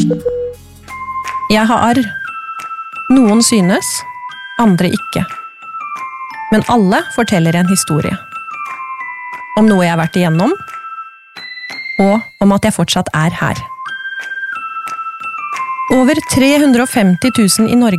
Jeg har arr. Noen synes, andre ikke. Men alle forteller en historie. Om noe jeg har vært igjennom, og om at jeg fortsatt er her. Over 350 000 i Norge